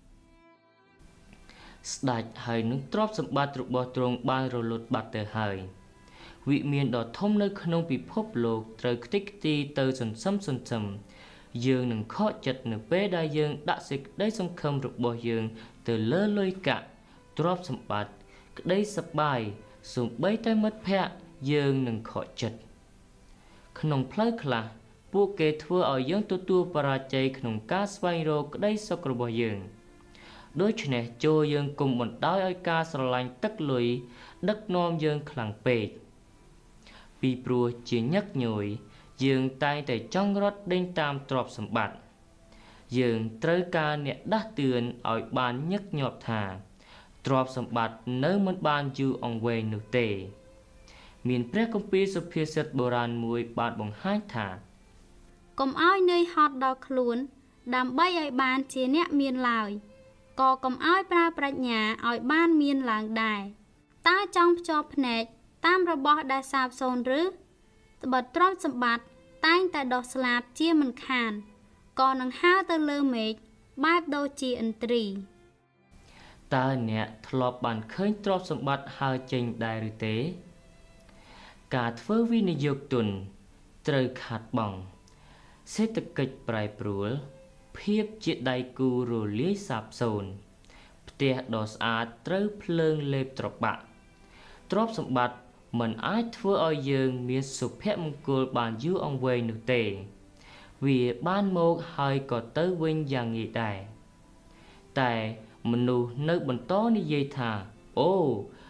Speaker 1: ស្ដេចហើយនឹងទ្រព្យសម្បត្តិរបស់ទ្រង់បានរលត់បាត់ទៅហើយវិមានដ៏ធំនៅក្នុងពិភពលោកត្រូវខ្ទេចខ្ទីទៅសន្សឹមសន្សឹមយើងនឹងខកចិត្តនៅពេលដែលយើងដាក់សេចក្តីសង្ឃឹមរបស់យើងទៅលើលុយកាក់ទ្រព្យសម្បត្តិក្តីសប្បាយសូម្បីតែមិត្តភក្តិយើងនឹងខកចិត្តក្នុងផ្លូវខ្លះពួកគេធ្វើឲ្យយើងទទួលបរាជ័យក្នុងការស្វែងរកក្តីសុខរបស់យើងដូច្នេះចូលយើងកុំបណ្ដោយឲ្យការស្រឡាញ់ទឹកលុយដឹកនាំយើងខ្លាំងពេកពីព្រោះជាញឹកញយយើងតែងតែចង់រត់ដេញតាមទ្រព្យសម្បត្តិយើងត្រូវការអ្នកដាស់តឿនឲ្យបានញឹកញាប់ថាទ្រព្យសម្បត្តិនៅមិនបានយូរអង្វែងនោះទេមានព្រះគម្ពីរសុភាសិតបុរាណមួយបានបង្ហាញថា
Speaker 4: កុំឲ្យនឿយហត់ដល់ខ្លួនដើម្បីឲ្យបានជាអ្នកមានឡើយក៏កុំឲ្យប្រើប្រាជ្ញាឲ្យបានមានឡើងដែរតើចង់ភ្ជាប់ភ្នែកតាមរបស់ដែលសាបសូន្យឬត្បិតទ្រព្យសម្បត្តិតែងតែដុះស្លាបជាមិនខានក៏នឹងហើរទៅលើមេឃបែបដូចជាឥន្ទ្រី
Speaker 1: តើអ្នកធ្លាប់បានឃើញទ្រព្យសម្បត្តិហើរចេញដែរឬទេការធ្វើវិនិយោគទុនត្រូវខាតបង់សេដ្ឋកិច្ចប្រែប្រួលភាពជាដៃគូរលាយសាបសូន្យផ្ទះដ៏ស្អាតត្រូវភ្លើងលេបត្របាក់ទ្រព្យសម្បត្តិមិនអាចធ្វើឲ្យយើងមានសុភមង្គលបានយូរអង្វែងនោះទេវាបានមកហើយក៏ទៅវិញយ៉ាងងាយដែរតែមនុស្សនៅបន្តនិយាយថាអូ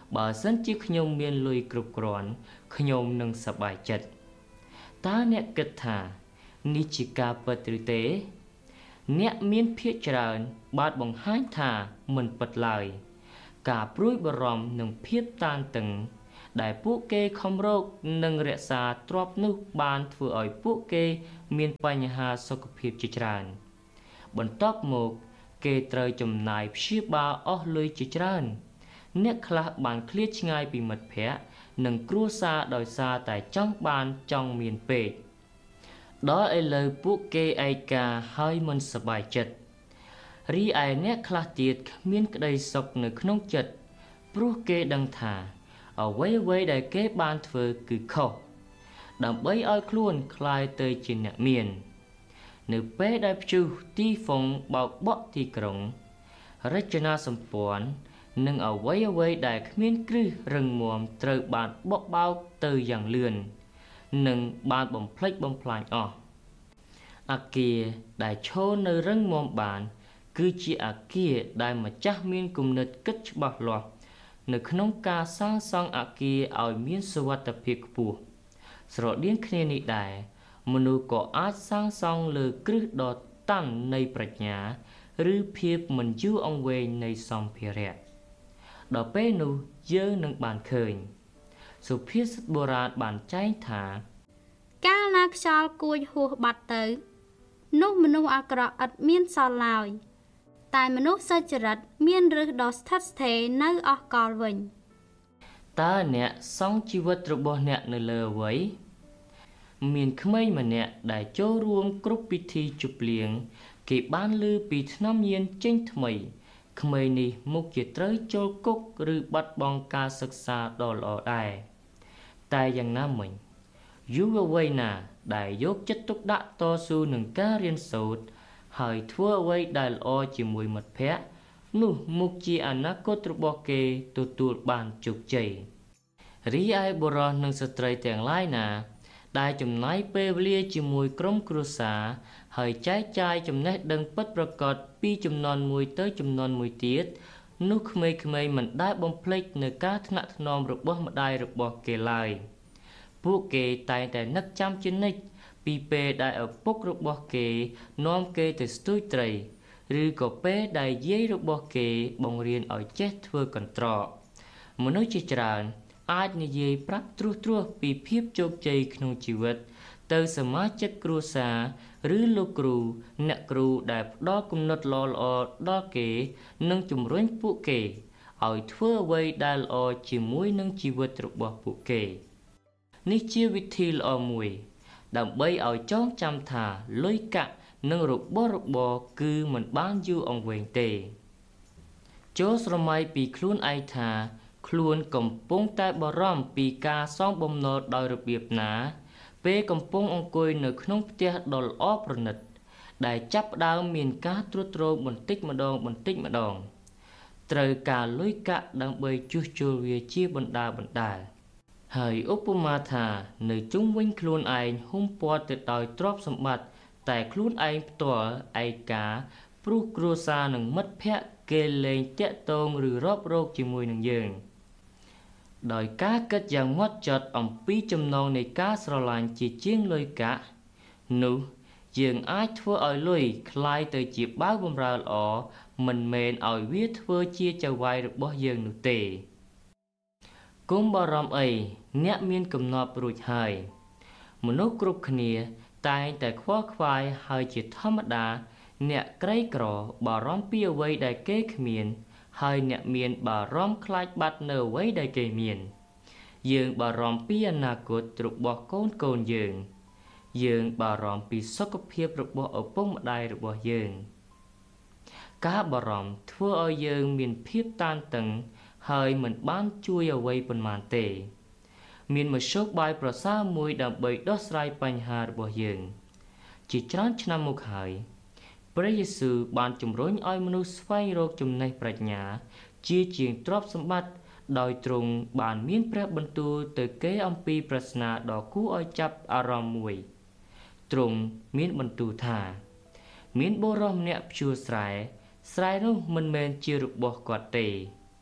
Speaker 1: បើសិនជាខ្ញុំមានលុយគ្រប់គ្រាន់ខ្ញុំនឹងសប្បាយចិត្តតើអ្នកគិតថានេះជាការពិតឬទេអ្នកមានភាគច្រើនបានបង្ហាញថាមិនពិតឡើយការព្រួយបារម្ភនិងភាពតានតឹងដែលពួកគេខំរកនិងរក្សាទ្រព្យនោះបានធ្វើឲ្យពួកគេមានបញ្ហាសុខភាពជាច្រើនបន្ទាប់មកគេត្រូវចំណាយព្យាបាលអស់លុយជាច្រើនអ្នកខ្លះបានឃ្លាតឆ្ងាយពីមិត្តភ័ក្តិនិងគ្រួសារដោយសារតែចង់បានចង់មានពេកដល់ឥឡូវពួកគេឯកាហើយមិនសប្បាយចិត្តរីឯអ្នកខ្លះទៀតគ្មានក្តីសុខនៅក្នុងចិត្តព្រោះគេដឹងថាអ្វីអ្វីដែលគេបានធ្វើគឺខុសដើម្បីឲ្យខ្លួនคล้ายទៅជាអ្នកមាននៅពេលដែលព្យុះទីហ្វុងបោកបក់ទីក្រុងរចនាសម្ព័ន្ធនិងអ្វីអ្វីដែលគ្មានគ្រឹះរឹងមាំត្រូវបានបក់បោកទៅយ៉ាងលឿននិងបានបំផ្លិចបំផ្លាញអស់អគារដែលឈរនៅរឹងមាំបានគឺជាអគារដែលម្ចាស់មានគំនិតគិតច្បាស់លាស់នៅក្នុងការសាងសង់អគារឲ្យមានសុវត្ថិភាពខ្ពស់ស្រដៀងគ្នានេះដែរមនុស្សក៏អាចសាងសង់លើគ្រឹះដ៏តាន់នៃប្រាជ្ញាឬភាពមិនយូរអង្វែងនៃសម្ភារៈដល់ពេលនោះយើងនឹងបានឃើញសុភាសិតបុរាណបានចែងថាកាលណាខ្យល់គួចហួសបាត់ទៅនោះមនុស្សអាក្រក់ឥតមានសល់ឡើយតែមនុស្សសុចរិតមានឫសដ៏ស្ថិតស្ថេរនៅអស់កលវិញតើអ្នកសង់ជីវិតរបស់អ្នកនៅលើអ្វីមានក្មេងម្នាក់ដែលចូលរួមគ្រប់ពិធីជប់លៀងគេបានឮពីថ្នាំញៀនចេញថ្មីក្មេងនេះមុខជាត្រូវចូលគុកឬបាត់បង់ការសិក្សាដ៏ល្អដែរតែយ៉ាងណាមិញយុវវ័យណាដែលយកចិត្តទុកដាក់តស៊ូនឹងការរៀនសូត្រហើយធ្វើអ្វីដែលល្អជាមួយមិត្តភ័ក្តិនោះមុខជាអនាគតរបស់គេទទួលបានជោគជ័យរីឯបុរសនិងស្ត្រីទាំងឡាយណាដែលចំណាយពេលវេលាជាមួយក្រុមគ្រួសារហើយចែកចាយចំណេះដឹងពិតប្រាកដពីជំនាន់មួយទៅជំនាន់មួយទៀតនោះក្មេងៗមិនដែលបំភ្លេចនៅការថ្នាក់ថ្នមរបស់ម្ដាយរបស់គេឡើយពួកគេតែងតែនឹកចាំជានិច្ចពីពេលដែលឪពុករបស់គេនាំគេទៅស្ទូចត្រីឬក៏ពេលដែលយាយរបស់គេបង្រៀនឲ្យចេះធ្វើកន្ត្រកមនុស្សជាច្រើនអាចនិយាយប្រាប់ត្រួសត្រាសពីភាពជោគជ័យក្នុងជីវិតទៅសមាជិកគ្រួសារឬលោកគ្រូអ្នកគ្រូដែលផ្ដល់គំនិតល្អៗដល់គេនិងជំរុញពួកគេឲ្យធ្វើអ្វីដែលល្អជាមួយនឹងជីវិតរបស់ពួកគេនេះជាវិធីល្អមួយដើម្បីឲ្យចងចាំថាលុយកាក់និងរបស់របរគឺមិនបានយូរអង្វែងទេចូលស្រមៃពីខ្លួនឯងថាខ្លួនកំពុងតែបារម្ភពីការសងបំណុលដោយរបៀបណាពេលកំពុងអង្គុយនៅក្នុងផ្ទះដ៏ល្អប្រណិតដែលចាប់ផ្ដើមមានការត្រួតត្រងបន្តិចម្ដងបន្តិចម្ដងត្រូវការលុយកាក់ដើម្បីជួសជុលវាជាបណ្ដាបណ្ដាហើយឧបមាថានៅជុំវិញខ្លួនឯងហ៊ុំព័ទ្ធទៅដោយទ្រព្យសម្បត្តិតែខ្លួនឯងផ្ទាល់ឯកាព្រោះគ្រួសារនិងមិត្តភ័ក្តិគេលែងតាក់ទងឬរាប់រកជាមួយនឹងយើងដោយការគិតយ៉ាងហ្មត់ចត់អំពីចំណងនៃការស្រឡាញ់ជាជាងលុយកាក់នោះយើងអាចធ្វើឲ្យលុយคล้ายទៅជាបាវបម្រើល្អមិនមែនឲ្យវាធ្វើជាចៅហ្វាយរបស់យើងនោះទេគុំបារម្ភអីអ្នកមានកំណត់រួចហើយមនុស្សគ្រប់គ្នាតែងតែខ្វល់ខ្វាយហើយជាធម្មតាអ្នកក្រីក្របារម្ភពីអ្វីដែលគេគ្មានហើយអ្នកមានបារម្ភខ្លាចបាត់នៅអ្វីដែលគេមានយើងបារម្ភពីអនាគតរបស់កូនកូនយើងយើងបារម្ភពីសុខភាពរបស់ឪពុកម្ដាយរបស់យើងការបារម្ភធ្វើឲ្យយើងមានភាពតានតឹងហើយមិនបានជួយអ្វីប៉ុន្មានទេមានមធ្យោបាយប្រសើរមួយដើម្បីដោះស្រាយបញ្ហារបស់យើងជាច្រើនឆ្នាំមកហើយព្រះយេស៊ូវបានជំរុញឲ្យមនុស្សស្វែងរកចំណេះប្រាជ្ញាជាជាងទ្រព្យសម្បត្តិដោយទ្រង់បានមានព្រះបន្ទូលទៅគេអំពីប្រស្នាដ៏គួរឲ្យចាប់អារម្មណ៍មួយទ្រង់មានបន្ទូលថាមានបុរសម្នាក់ភ្ជួរស្រែស្រែនោះមិនមែនជារបស់គាត់ទេ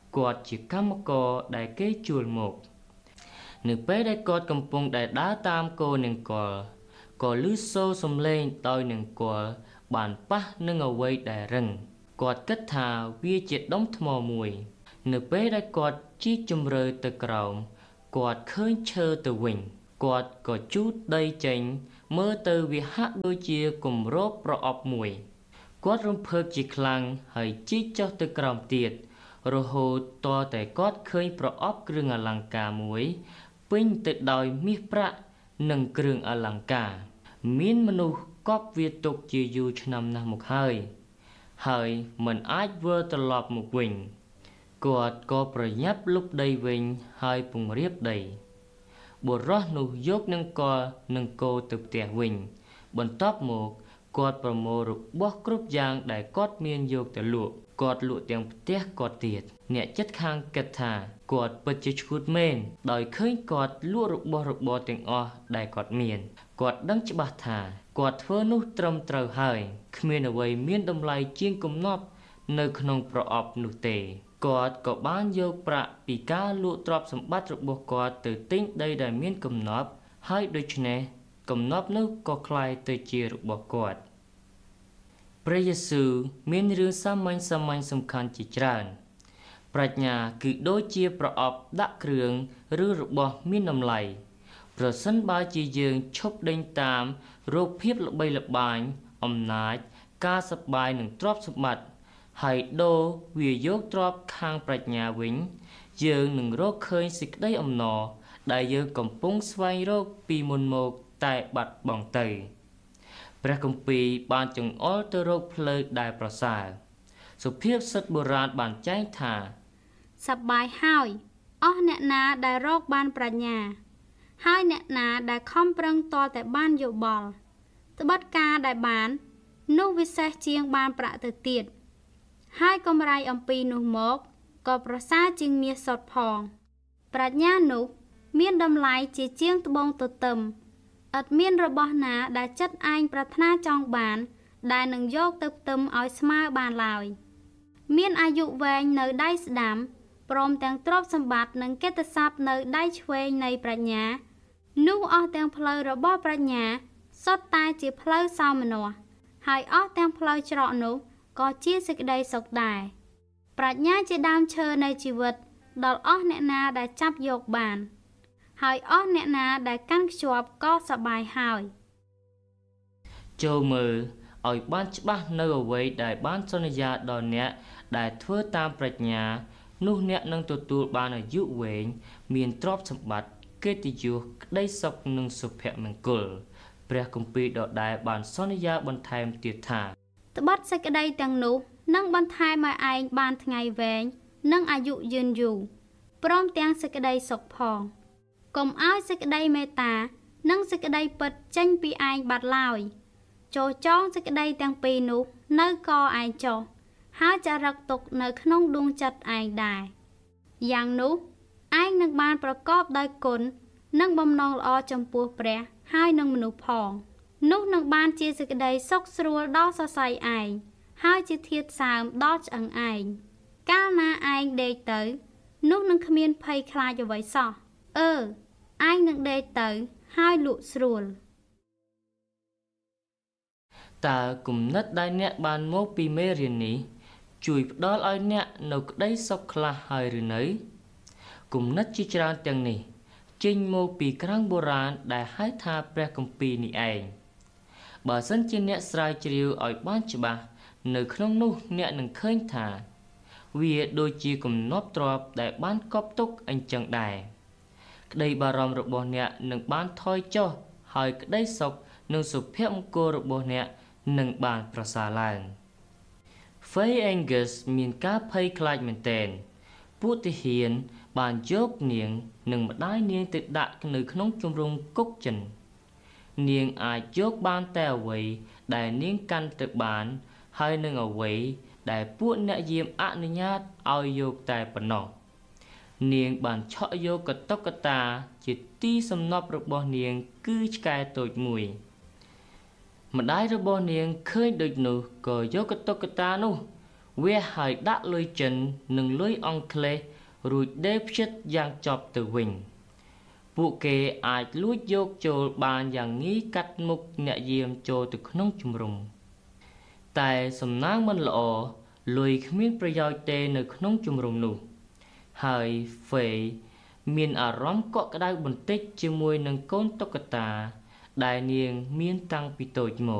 Speaker 1: គាត់ជាកម្មករដែលគេជួលមកនៅពេលដែលគាត់កំពុងដែលដើរតាមគោនាងកុលក៏ឮសូរសំឡេងដោយនាងកុលបានប៉ះនឹងអ្វីដែលរឹងគាត់គិតថាវាជាដុំថ្មមួយនៅពេលដែលគាត់ជីកជម្រៅទៅក្រោមគាត់ឃើញឈើទៅវិញគាត់ក៏ជូតដីចេញមើលទៅវាហាក់ដូចជាគម្របប្រអប់មួយគាត់រំភើបជាខ្លាំងហើយជីកចុះទៅក្រោមទៀតរហូតតតែគាត់ឃើញប្រអប់គ្រឿងអលង្ការមួយពេញទៅដោយមាសប្រាក់និងគ្រឿងអលង្ការមានមនុស្សកប់វាទុកជាយូរឆ្នាំណាស់មកហើយហើយមិនអាចវិលត្រឡប់មកវិញគាត់ក៏ប្រញាប់លុបដីវិញហើយពង្រាបដីបុរសនោះយកនឹងកលនឹងគោទៅផ្ទះវិញបន្ទាប់មកគាត់ប្រមូលរបស់គ្រប់យ៉ាងដែលគាត់មានយកទៅលក់គាត់លក់ទាំងផ្ទះគាត់ទៀតអ្នកជិតខាងគិតថាគាត់ពិតជាឈួតមែនដោយឃើញគាត់លក់របស់របរទាំងអស់ដែលគាត់មានគាត់ដឹងច្បាស់ថាគាត់ធ្វើនោះត្រឹមត្រូវហើយគ្មានអ្វីមានតម្លៃជាងគំនប់នៅក្នុងប្រអប់នោះទេគាត់ក៏បានយកប្រាក់ពីការលក់ទ្រព្យសម្បត្តិរបស់គាត់ទៅទិញដីដែលមានគំនប់ហើយដូច្នេះគំនប់នោះក៏คล้ายទៅជារបស់គាត់ព្រះយេស៊ូវមានរឿងសាមញ្ញសាមញ្ញសំខាន់ជាច្រើនប្រាជ្ញាគឺដូចជាប្រអប់ដាក់គ្រឿងឬរបស់មានតម្លៃប្រសិនបើជាយើងឈប់ដេញតាមរកភាពល្បីល្បាញអំណាចការសប្បាយនិងទ្រព្យសម្បត្តិហើយដូរវាយកទ្រព្យខាងប្រាជ្ញាវិញយើងនឹងរកឃើញសេចក្តីអំណរដែលយើងកំពុងស្វែងរកពីមុនមកតែបាត់បង់ទៅព្រះគម្ពីរបានចង្អុលទៅរកផ្លូវដែលប្រសើរសុភាពសិទ្ធិបុរាណបានចែងថាសប្បាយហើយអស់អ្នកណាដែលរកបានប្រាជ្ញាហើយអ្នកណាដែលខំប្រឹងទាល់តែបានយោបល់ត្បិតការដែលបាននោះវិសេសជាងបានប្រាក់ទៅទៀតហើយកម្រៃអំពីនោះមកក៏ប្រសើរជាងមាសសុទ្ធផងប្រាជ្ញានោះមានតម្លៃជាជាងត្បូងទទឹមឥតមានរបស់ណាដែលចិត្តឯងប្រាថ្នាចង់បានដែលនឹងយកទៅផ្ទឹមឲ្យស្មើបានឡើយមានអាយុវែងនៅដៃស្ដាំព្រមទាំងទ្រព្យសម្បត្តិនិងកិត្តិស័ព្ទនៅដៃឆ្វេងនៃប្រាជ្ញានោះអស់ទាំងផ្លូវរបស់ប្រាជ្ញាសុទ្ធតែជាផ្លូវសោមនស្សហើយអស់ទាំងផ្លូវច្រកនោះក៏ជាសេចក្តីសុខដែរប្រាជ្ញាជាដើមឈើនៃជីវិតដល់អស់អ្នកណាដែលចាប់យកបានហើយអស់អ្នកណាដែលកាន់ខ្ជាប់ក៏សប្បាយហើយចូលមើលឲ្យបានច្បាស់នៅអ្វីដែលបានសន្យាដល់អ្នកដែលធ្វើតាមប្រាជ្ញានោះអ្នកនឹងទទួលបានអាយុវែងមានទ្រព្យសម្បត្តិកិត្តិយសក្តីសុខនិងសុភមង្គលព្រះគម្ពីរដដែលបានសន្យាបន្ថែមទៀតថាត្បិតសេចក្តីទាំងនោះនឹងបន្ថែមឲ្យឯងបានថ្ងៃវែងនិងអាយុយឺនយូរព្រមទាំងសេចក្តីសុខផងកុំឲ្យសេចក្តីមេត្តានិងសេចក្តីពិតចេញពីឯងបាត់ឡើយចូលចងសេចក្តីទាំងពីរនោះនៅកឯងចុះហើយចារឹកទុកនៅក្នុងដួងចិត្តឯងដែរយ៉ាងនោះឯងនឹងបានប្រកបដោយគុណនិងបំណងល្អចំពោះព្រះហើយនឹងមនុស្សផងនោះនឹងបានជាសេចក្តីសុខស្រួលដល់សរសៃឯងហើយជាធាតុសើមដល់ឆ្អឹងឯងកាលណាឯងដេកទៅនោះនឹងគ្មានភ័យខ្លាចអ្វីសោះអឺឯងនឹងដេកទៅហើយលក់ស្រួលតើគំនិតដែលអ្នកបានមកពីមេរៀននេះជួយផ្ដល់ឲ្យអ្នកនៅក្តីសុខខ្លះហើយឬនៅគំនិតជាច្រើនទាំងនេះចេញមកពីក្រាំងបុរាណដែលហៅថាព្រះគម្ពីរនេះឯងបើសិនជាអ្នកស្រាវជ្រាវឲ្យបានច្បាស់នៅក្នុងនោះអ្នកនឹងឃើញថាវាដូចជាគំនប់ទ្រព្យដែលបានកប់ទុកអញ្ចឹងដែរក្តីបារម្ភរបស់អ្នកនឹងបានថយចុះហើយក្តីសុខនិងសុភមង្គលរបស់អ្នកនឹងបានប្រសើរឡើង Faye Angus មានការភ័យខ្លាចមែនទែនពួកទាហានបានយកនាងនិងម្ដាយនាងទៅដាក់នៅក្នុងជំរំគុកចិននាងអាចយកបានតែអ្វីដែលនាងកាន់ទៅបានហើយនឹងអ្វីដែលពួកអ្នកយាមអនុញ្ញាតឲ្យយកតែប៉ុណ្ណោះនាងបានឆក់យកកតុកកតាជាទីសំណប់របស់នាងគឺឆ្កែតូចមួយម្ដាយរបស់នាងឃើញដូចនោះក៏យកកតុកកតានោះវាហើយដាក់លុយចិននិងលុយអង់គ្លេសរួចដេរផ្ចិតយ៉ាងចប់ទៅវិញពួកគេអាចលួចយកចូលបានយ៉ាងងាយកាត់មុខអ្នកយាមចូលទៅក្នុងជំរំតែសំណាងមិនល្អលុយគ្មានប្រយោជន៍ទេនៅក្នុងជំរំនោះហើយហ្វេមានអារម្មណ៍កក់ក្ដៅបន្តិចជាមួយនឹងកូនតុក្កតាដែលនាងមានតាំងពីតូចមក